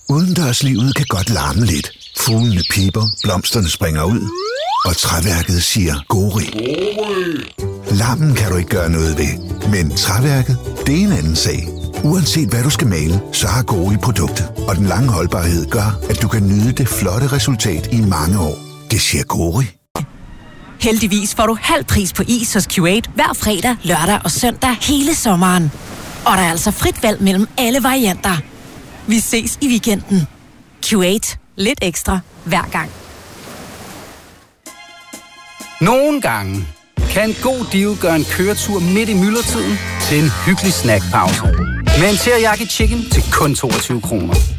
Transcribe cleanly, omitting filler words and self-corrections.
Udendørslivet kan godt larme lidt. Fuglene pipper, blomsterne springer ud, og træværket siger gori. Larmen kan du ikke gøre noget ved, men træværket, det er en anden sag. Uanset hvad du skal male, så har Gori produktet, og den lange holdbarhed gør, at du kan nyde det flotte resultat i mange år. Det siger Gori. Heldigvis får du halv pris på is hos Q8 hver fredag, lørdag og søndag hele sommeren. Og der er altså frit valg mellem alle varianter. Vi ses i weekenden. Q8. Lidt ekstra hver gang. Nogle gange kan en god deal gøre en køretur midt i myldretiden til en hyggelig snackpause. Med en teriyaki chicken til kun 22 kroner.